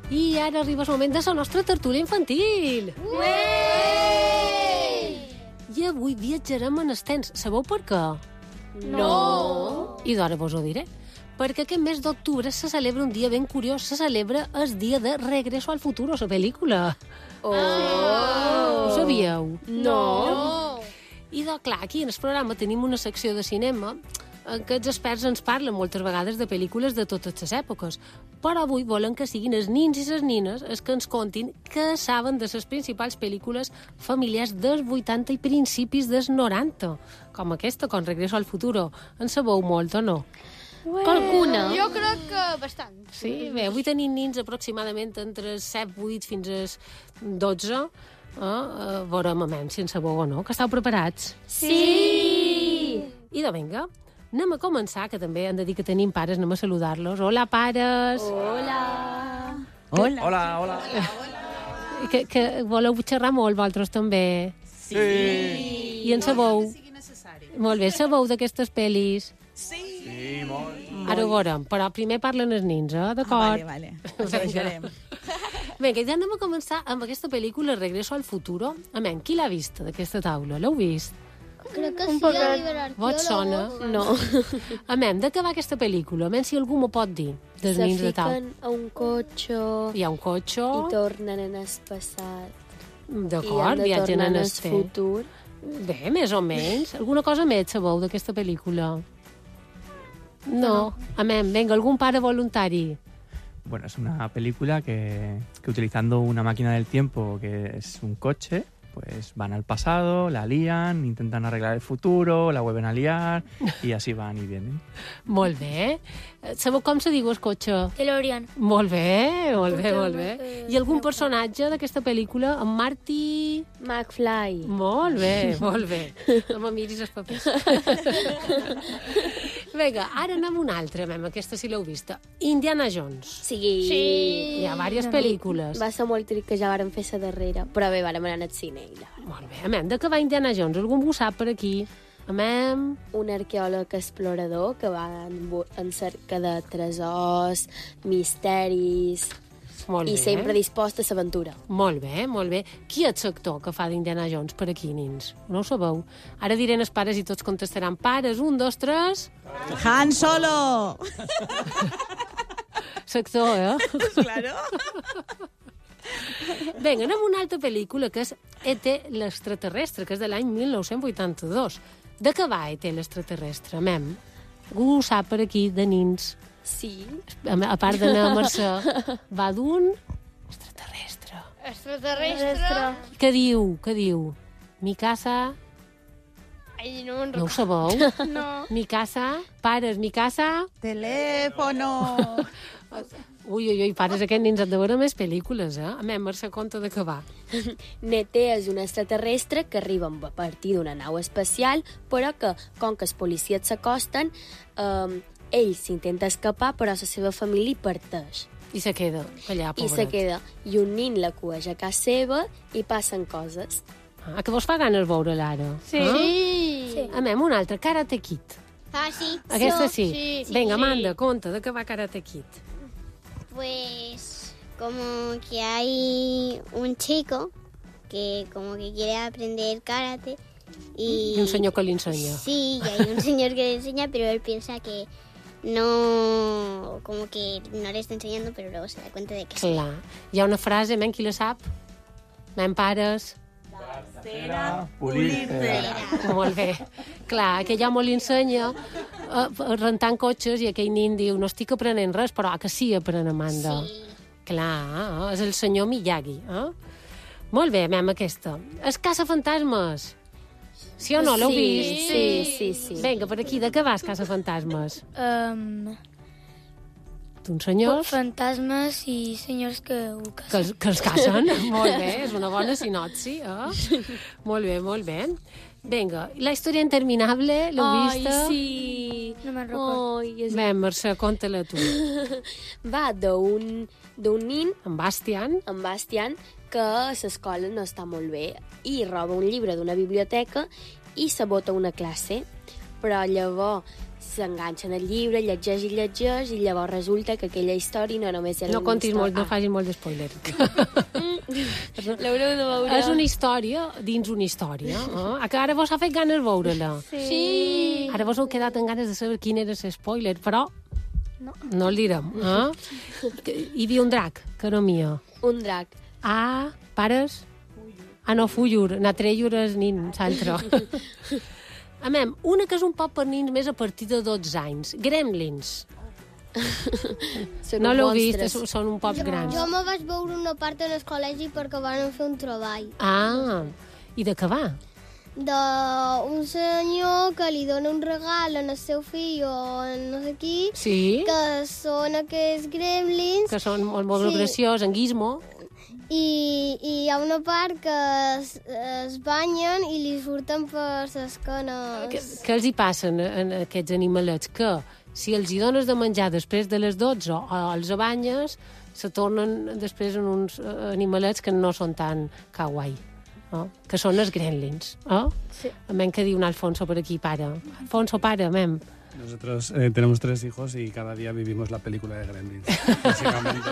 I ara arriba el moment de la nostra tertúlia infantil. I avui viatjarem en estens. Sabeu per què? No. I d'ara vos ho diré. Perquè aquest mes d'octubre se celebra un dia ben curiós. Se celebra el dia de Regreso al Futuro, la pel·lícula. Ho sabíeu? No. I clar, aquí en el programa tenim una secció de cinema en què els experts ens parlen moltes vegades de pel·lícules de totes les èpoques. Però avui volen que siguin els nins i les nines els que ens contin què saben de les principals pel·lícules familiars dels 80 i principis dels 90. Com aquesta, com Regreso al Futuro. En sabeu molt o no? Qualcuna. Jo crec que bastant. Sí? Bé, avui tenim nins aproximadament entre 7, 8 fins a 12. Veurem si en sabeu o no. Que esteu preparats? Sí! I de vinga, anem a començar, que també han de dir que tenim pares, anem a saludar-los. Hola, pares! Hola! Hola. Que voleu xerrar molt, vosaltres també? Sí. I en sabeu? Molt bé, sabeu d'aquestes pel·lis? Sí, molt. Ara ho veurem, però primer parlen els nins, d'acord? Vale. Ens deixarem. Vinga, ja anem a començar amb aquesta pel·lícula Regreso al Futuro. Amén, qui l'ha vista d'aquesta taula? L'heu vist? Crec que sí, a Vot sona? No. Amén, de què va aquesta pel·lícula? Amén, si algú m'ho pot dir, dels nins de taula. fiquen a un cotxe Hi ha un cotxe, i tornen en el passat. I d'acord, han de viatgen tornar en en el el temps. futur. Bé, més o menys. Alguna cosa més sabeu d'aquesta pel·lícula? No. Amén, venga, algun pare voluntari. Bueno, es una película que utilizando una máquina del tiempo, que es un coche, pues van al pasado, la lían, intentan arreglar el futuro, la vuelven a liar y así van y vienen. Molt bé. Sabeu com se diu el cotxe? DeLorean. Molt bé, molt bé, molt bé. I algun personatge d'aquesta pel·lícula? En Marty... McFly. Molt bé, molt bé. No me miris els papers. Vinga, ara anem a una altra, aquesta sí l'heu vista. Indiana Jones. Sí. Hi ha diverses pel·lícules. Va ser molt trist que ja vàrem fer la darrera, però bé, vàrem anar al cine. Molt bé, de què va Indiana Jones? Algú ho sap per aquí? Un arqueòleg explorador que va en cerca de tresors, misteris... Molt I bé. sempre dispost a l'aventura. Molt bé, molt bé. Qui és l'actor que fa d'Indiana Jones per aquí, nins? No ho sabeu? Ara diran els pares i tots contestaran pares. 1, 2, 3... Han Solo! L'actor, Claro. Vinga, anem a una altra pel·lícula, que és E.T. l'extraterrestre, que és de l'any 1982. De què va E.T. l'extraterrestre, Algú ho sap per aquí, de nins? Sí. A part d'anar a Mercè, va d'un extraterrestre. Extraterrestre. Què diu? Mi casa... Ai, no me'n No ho sabeu? No. Mi casa... Pares, mi casa... Teléfono. Ui, pares, aquests nins han de veure més pel·lícules, Mercè, compte de què va. Nete és un extraterrestre que arriba a partir d'una nau espacial, però que, com que els policies s'acosten, ell s'intenta escapar, però la seva família hi parteix. I se queda allà, pobret. I se queda. I un nin la cueja a casa seva i passen coses. Que vos fa ganes veure l'ara? Sí. Una altra, Karate Kid. Ah, sí. Aquesta sí. Sí. Vinga, Amanda, conta, de què va Karate Kid? Pues como que hay un chico que como que quiere aprender karate y un señor que le enseña. Sí, y hay un señor que le enseña, pero él piensa que no, como que no le está enseñando, pero luego se da cuenta de que sí. Clar. Hi ha una frase, qui la sap? Pares... Pulirte. Molt bé. Clar, aquell home li ensenya rentant cotxes i aquell nin diu no estic aprenent res, però que sí apren, Amanda. Sí. Clar, és el senyor Miyagi. Molt bé, aquesta. Els caçafantasmes. Sí o no, l'heu vist? Sí. Vinga, per aquí, de què vas, caçafantasmes? D'uns senyors Fantasmes i senyors que ho casen. que els cacen. Molt bé, és una bona sinopsi. Molt bé, molt bé. Vinga, la història interminable, l'heu vista? Ai, sí. No me'n recordo. Bé, Mercè, conta-la tu. Va d'un nin, En Bastian? en Bastian, que a l'escola no està molt bé i roba un llibre d'una biblioteca i sabota una classe. Però llavors s'enganxa en el llibre, llegeix i llavors resulta que aquella història no només era No una contis molt, història. no facis molt d'espoiler. L'haureu de veure. És una història dins una història. Que ara vos ha fet ganes veure-la. Sí. Ara vos heu quedat amb ganes de saber quin era l'espoiler, però no el direm. Hi havia un drac, que no mia. Un drac. Pares? No, Fullur. Natrellur és nin, l'altre. Una que és un poc per nins més a partir de 12 anys. Gremlins. Són No uns l'heu vist, monstres. són un poc grans. Jo me vaig veure una part en el col·legi perquè van fer un treball I de què va? d'un senyor que li dona un regal al seu fill o no sé qui, Sí, que són aquests gremlins que són molt Sí. graciós, en Gizmo. i hi ha una part que es banyen i li surten per les canes. Què els hi passen a aquests animalets? Que si els hi dones de menjar després de les 12 o els abanyes, se tornen després en uns animalets que no són tan kawaii, que són els gremlins. Sí. Amén, que diu un Alfonso per aquí, pare. Alfonso, pare, amén. Nosotros tenemos 3 hijos y cada día vivimos la película de Gremlins, básicamente.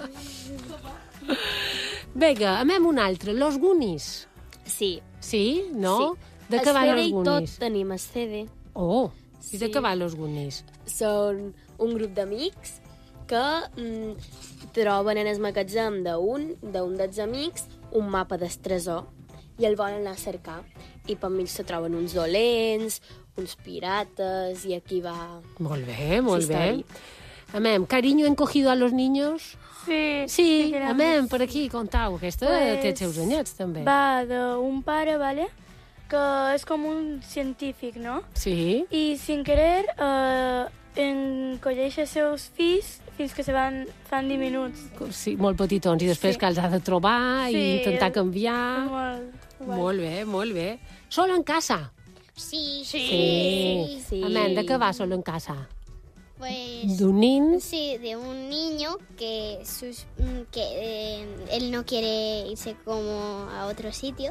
Vinga, amén un altre. Los Goonies. Sí. Sí? No? Sí. De què va El Los CD i Goonies? tot tenim el CD. Oh, i de Sí. què va Los Goonies? Són un grup d'amics que troben en el magatzem d'un dels amics un mapa del tresor i el volen anar a cercar. I per mig se troben uns dolents, uns pirates, i aquí va... Molt bé, molt bé. història. Amén, cariño encogido a los niños? Sí. Sí, que era amén, més- per aquí, contau. Aquesta Pues, té els seus anyets, també. Va d'un pare, ¿vale? Que és com un científic, no? Sí? I sin querer encolleix els seus fills fins que fan diminuts. Sí, molt petitons, i després Sí. que els ha de trobar i Sí, intentar és canviar. Molt... Molt bé, molt bé. Solo en casa? Sí, Sí. Sí. Amén, de què va Solo en casa? Pues D'un nin? sí, de un niño que él no quiere irse como a otro sitio.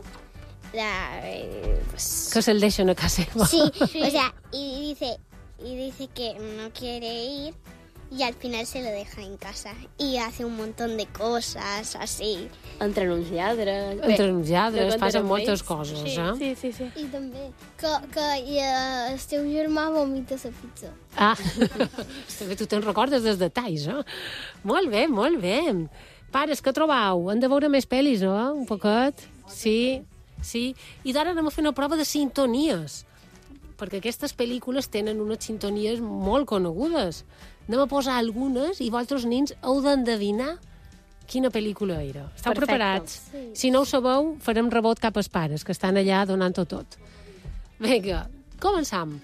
Pues, Que se'l deixen a casa seva. sí, o sea, y dice que no quiere ir y al final se lo deja en casa y hace un montón de cosas así. Entren uns lladres... Bé, Entre uns lladres no passen contarem moltes més. coses, Sí, eh? sí. I també que el seu germà vomita la pizza. També tu te'n recordes dels detalls, eh? Molt bé, molt bé. Pares, què trobau? Han de veure més pel·lis, no? Un poquet? Sí, sí. I d'ara anem a fer una prova de sintonies, perquè aquestes pel·lícules tenen unes sintonies molt conegudes. Anem a posar algunes i vosaltres, nins, heu d'endevinar quina pel·lícula era. Esteu Perfecte. preparats? Si no ho sabeu, farem rebot cap als pares, que estan allà donant-ho tot. Vinga, començam.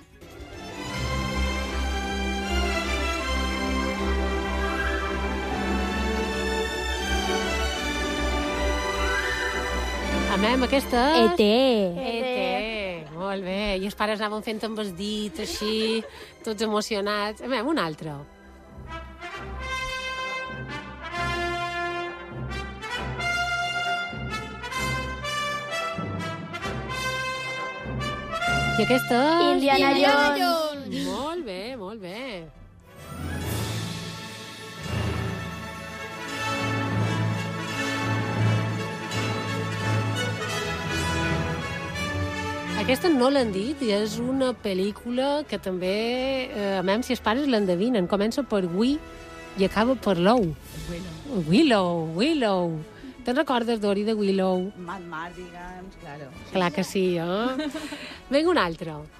Amem, aquesta és... E.T. Molt bé. I els pares anaven fent amb els dits, així, tots emocionats. Amem, un altre. I aquesta és... Indiana Jones. Molt bé, molt bé. Aquesta no l'han dit i és una pel·lícula que també, a veure si els pares l'endevinen. Comença per Wii i acaba per Low. Willow. Te'n recordes, Dori, de Willow? Mad Mardigans, claro. Clar que sí, eh? Vinga, un altre.